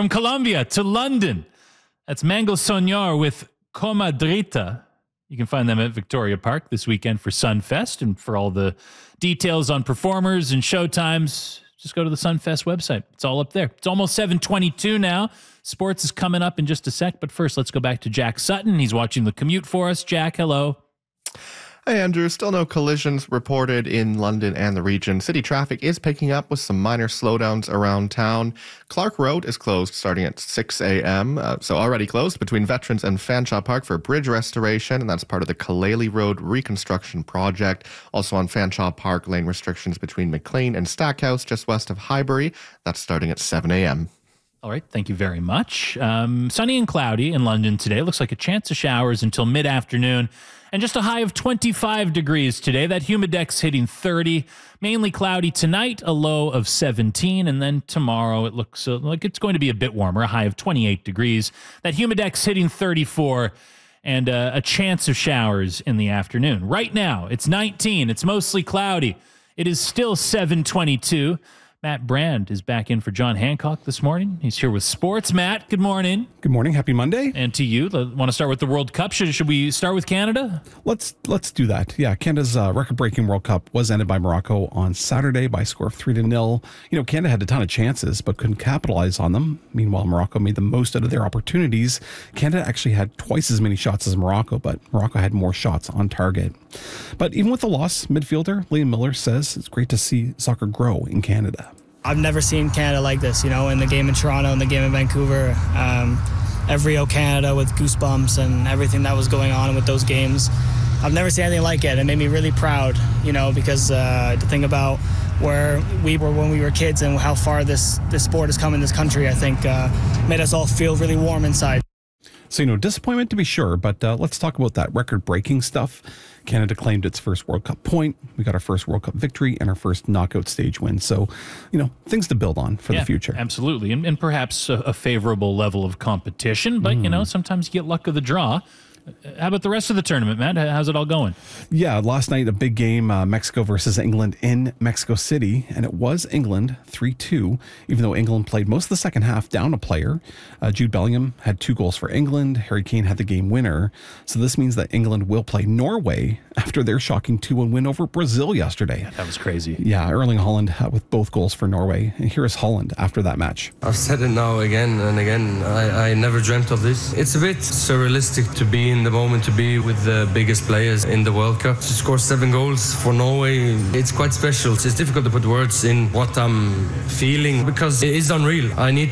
From Colombia to London, that's Mango Soñar with Comadrita. You can find them at Victoria Park this weekend for Sunfest. And for all the details on performers and showtimes, just go to the Sunfest website. It's all up there. It's almost 7:22 now. Sports is coming up in just a sec. But first, let's go back to Jack Sutton. He's watching the commute for us. Jack, hello. Hey, Andrew. Still no collisions reported in London and the region. City traffic is picking up with some minor slowdowns around town. Clark Road is closed starting at 6 a.m., so already closed between Veterans and Fanshawe Park for bridge restoration, and that's part of the Kaleli Road reconstruction project. Also on Fanshawe Park, lane restrictions between McLean and Stackhouse just west of Highbury. That's starting at 7 a.m. All right, thank you very much. Sunny and cloudy in London today. Looks like a chance of showers until mid-afternoon. And just a high of 25 degrees today. That humidex hitting 30. Mainly cloudy tonight, a low of 17. And then tomorrow it looks like it's going to be a bit warmer, a high of 28 degrees. That humidex hitting 34 and a chance of showers in the afternoon. Right now, it's 19. It's mostly cloudy. It is still 7:22. Matt Brand is back in for John Hancock this morning. He's here with sports. Matt, good morning. Good morning. Happy Monday. And to you, want to start with the World Cup? Should we start with Canada? Let's do that. Yeah, Canada's record-breaking World Cup was ended by Morocco on Saturday by a score of 3-0. You know, Canada had a ton of chances but couldn't capitalize on them. Meanwhile, Morocco made the most out of their opportunities. Canada actually had twice as many shots as Morocco, but Morocco had more shots on target. But even with the loss, midfielder Liam Miller says it's great to see soccer grow in Canada. I've never seen Canada like this, in the game in Toronto and the game in Vancouver. Every O Canada with goosebumps and everything that was going on with those games. I've never seen anything like it. It made me really proud, because to think about where we were when we were kids and how far this sport has come in this country, I think made us all feel really warm inside. So, disappointment to be sure, but let's talk about that record-breaking stuff. Canada claimed its first World Cup point. We got our first World Cup victory and our first knockout stage win. So, things to build on for the future. Absolutely. And perhaps a favorable level of competition. But, sometimes you get luck of the draw. How about the rest of the tournament, Matt? How's it all going? Yeah, last night, a big game, Mexico versus England in Mexico City, and it was England 3-2, even though England played most of the second half down a player. Jude Bellingham had 2 goals for England. Harry Kane had the game winner. So this means that England will play Norway after their shocking 2-1 win over Brazil yesterday. Yeah, that was crazy. Yeah, Erling Haaland with both goals for Norway. And here is Haaland after that match. I've said it now again and again. I never dreamt of this. It's a bit surrealistic to be in the moment, to be with the biggest players in the World Cup. To score 7 goals for Norway, it's quite special. It's difficult to put words in what I'm feeling because it is unreal. I need